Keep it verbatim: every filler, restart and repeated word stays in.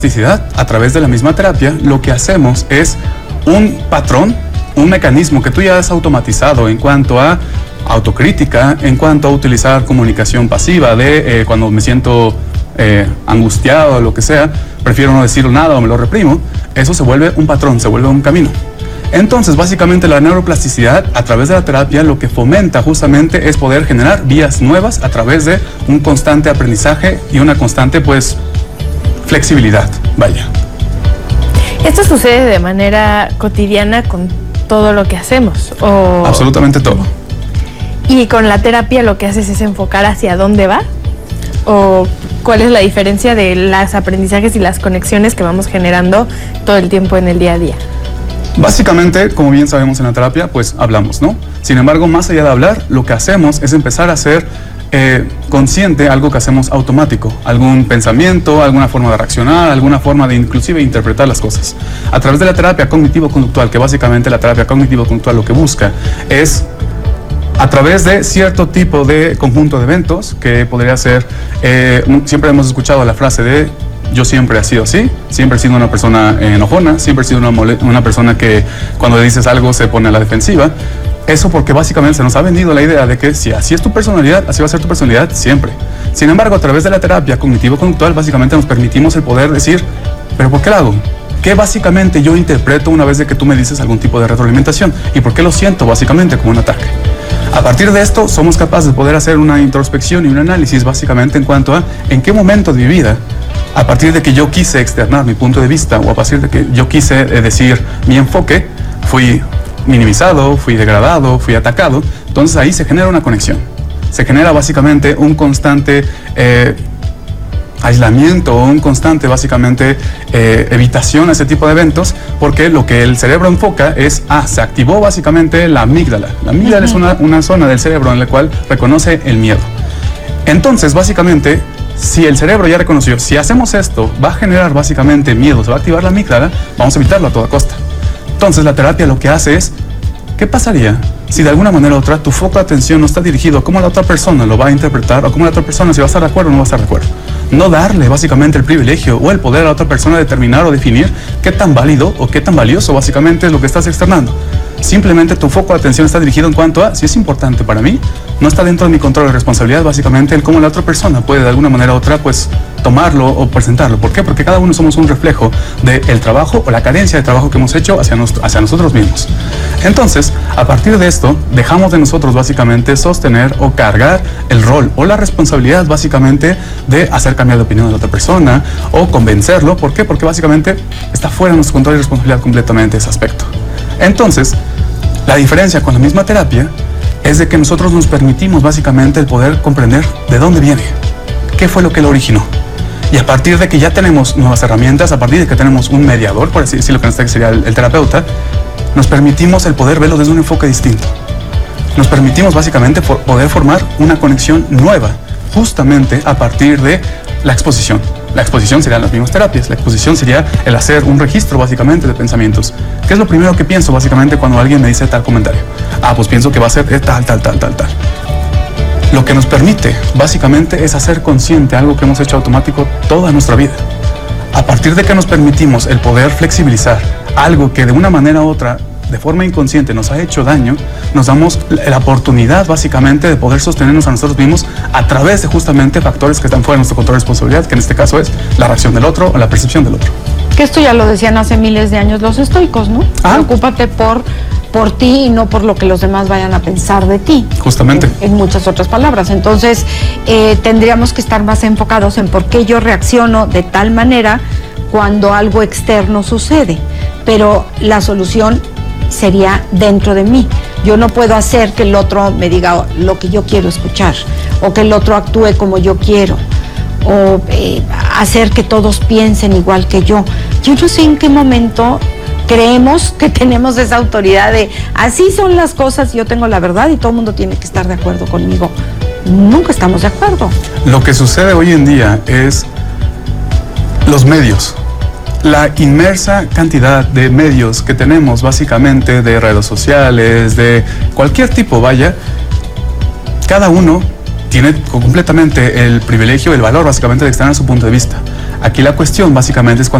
neuroplasticidad, a través de la misma terapia, lo que hacemos es un patrón, un mecanismo que tú ya has automatizado en cuanto a autocrítica, en cuanto a utilizar comunicación pasiva de eh, cuando me siento eh, angustiado o lo que sea, prefiero no decir nada o me lo reprimo. Eso se vuelve un patrón, se vuelve un camino. Entonces, básicamente la neuroplasticidad a través de la terapia lo que fomenta justamente es poder generar vías nuevas a través de un constante aprendizaje y una constante, pues, flexibilidad, vaya. ¿Esto sucede de manera cotidiana con todo lo que hacemos? ¿O... Absolutamente todo. ¿Y con la terapia lo que haces es enfocar hacia dónde va? ¿O cuál es la diferencia de los aprendizajes y las conexiones que vamos generando todo el tiempo en el día a día? Básicamente, como bien sabemos en la terapia, pues hablamos, ¿no? Sin embargo, más allá de hablar, lo que hacemos es empezar a ser eh, consciente algo que hacemos automático, algún pensamiento, alguna forma de reaccionar, alguna forma de inclusive interpretar las cosas. A través de la terapia cognitivo-conductual, que básicamente la terapia cognitivo-conductual lo que busca es, a través de cierto tipo de conjunto de eventos, que podría ser, eh, siempre hemos escuchado la frase de yo siempre he sido así, siempre he sido una persona enojona, siempre he sido una, una persona que cuando le dices algo se pone a la defensiva. Eso porque básicamente se nos ha vendido la idea de que si así es tu personalidad, así va a ser tu personalidad siempre. Sin embargo, a través de la terapia cognitivo-conductual básicamente nos permitimos el poder decir, ¿pero por qué lo hago? ¿Qué básicamente yo interpreto una vez de que tú me dices algún tipo de retroalimentación? ¿Y por qué lo siento básicamente como un ataque? A partir de esto somos capaces de poder hacer una introspección y un análisis básicamente en cuanto a en qué momento de mi vida, a partir de que yo quise externar mi punto de vista o a partir de que yo quise eh, decir mi enfoque, fui minimizado, fui degradado, fui atacado. Entonces ahí se genera una conexión. Se genera básicamente un constante eh, aislamiento o un constante básicamente eh, evitación a ese tipo de eventos, porque lo que el cerebro enfoca es, ah, se activó básicamente la amígdala. La amígdala uh-huh. es una, una zona del cerebro en la cual reconoce el miedo. Entonces, básicamente, si el cerebro ya reconoció, si hacemos esto, va a generar básicamente miedo, se va a activar la amígdala, vamos a evitarlo a toda costa. Entonces, la terapia lo que hace es, ¿qué pasaría si de alguna manera u otra tu foco de atención no está dirigido a cómo la otra persona lo va a interpretar o cómo la otra persona si va a estar de acuerdo o no va a estar de acuerdo? No darle básicamente el privilegio o el poder a la otra persona de determinar o definir qué tan válido o qué tan valioso básicamente es lo que estás externando. Simplemente tu foco de atención está dirigido en cuanto a si es importante para mí, no está dentro de mi control de responsabilidad básicamente el cómo la otra persona puede de alguna manera u otra pues tomarlo o presentarlo. ¿Por qué? Porque cada uno somos un reflejo del trabajo o la carencia de trabajo que hemos hecho hacia, nos, hacia nosotros mismos. Entonces, a partir de esto, dejamos de nosotros básicamente sostener o cargar el rol o la responsabilidad básicamente de hacer cambiar de opinión de la otra persona o convencerlo. ¿Por qué? Porque básicamente está fuera de nuestro control y responsabilidad completamente ese aspecto. Entonces, la diferencia con la misma terapia es de que nosotros nos permitimos básicamente el poder comprender de dónde viene, qué fue lo que lo originó. Y a partir de que ya tenemos nuevas herramientas, a partir de que tenemos un mediador, por así decirlo, que en este caso sería el, el terapeuta, nos permitimos el poder verlo desde un enfoque distinto. Nos permitimos básicamente for, poder formar una conexión nueva, justamente a partir de la exposición. La exposición serían las mismas terapias, la exposición sería el hacer un registro básicamente de pensamientos. ¿Qué es lo primero que pienso básicamente cuando alguien me dice tal comentario? Ah, pues pienso que va a ser tal, tal, tal, tal, tal. Lo que nos permite básicamente es hacer consciente algo que hemos hecho automático toda nuestra vida. A partir de que nos permitimos el poder flexibilizar algo que de una manera u otra, de forma inconsciente, nos ha hecho daño, nos damos la oportunidad básicamente de poder sostenernos a nosotros mismos a través de justamente factores que están fuera de nuestro control de responsabilidad, que en este caso es la reacción del otro o la percepción del otro. Que esto ya lo decían hace miles de años los estoicos, ¿no? Ah. Preocúpate por, por ti y no por lo que los demás vayan a pensar de ti. Justamente. En, en muchas otras palabras. Entonces, eh, tendríamos que estar más enfocados en por qué yo reacciono de tal manera cuando algo externo sucede. Pero la solución sería dentro de mí. Yo no puedo hacer que el otro me diga lo que yo quiero escuchar o que el otro actúe como yo quiero o eh, hacer que todos piensen igual que yo. Yo no sé en qué momento creemos que tenemos esa autoridad de así son las cosas, yo tengo la verdad y todo el mundo tiene que estar de acuerdo conmigo. Nunca estamos de acuerdo. Lo que sucede hoy en día es los medios. La inmersa cantidad de medios que tenemos básicamente de redes sociales, de cualquier tipo, vaya, cada uno tiene completamente el privilegio, el valor básicamente de externar su punto de vista. Aquí la cuestión básicamente es cuando